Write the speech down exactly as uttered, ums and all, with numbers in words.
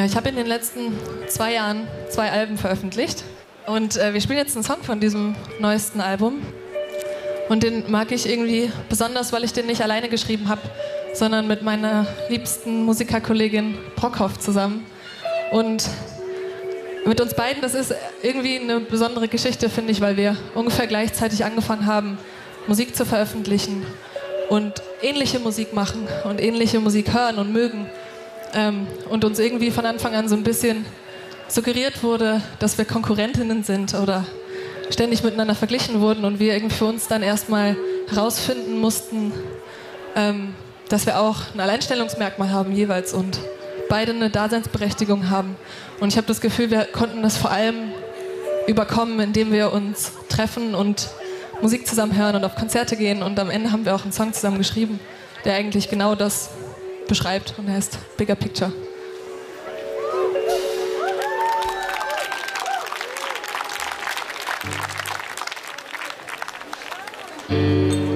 Ich habe in den letzten zwei Jahren zwei Alben veröffentlicht und äh, wir spielen jetzt einen Song von diesem neuesten Album und den mag ich irgendwie besonders, weil ich den nicht alleine geschrieben habe, sondern mit meiner liebsten Musikerkollegin Brockhoff zusammen. Und mit uns beiden, das ist irgendwie eine besondere Geschichte, finde ich, weil wir ungefähr gleichzeitig angefangen haben, Musik zu veröffentlichen und ähnliche Musik machen und ähnliche Musik hören und mögen. Ähm, und uns irgendwie von Anfang an so ein bisschen suggeriert wurde, dass wir Konkurrentinnen sind oder ständig miteinander verglichen wurden und wir irgendwie für uns dann erstmal herausfinden mussten, ähm, dass wir auch ein Alleinstellungsmerkmal haben jeweils und beide eine Daseinsberechtigung haben. Und ich habe das Gefühl, wir konnten das vor allem überkommen, indem wir uns treffen und Musik zusammen hören und auf Konzerte gehen. Und am Ende haben wir auch einen Song zusammen geschrieben, der eigentlich genau das beschreibt und heißt Bigger Picture.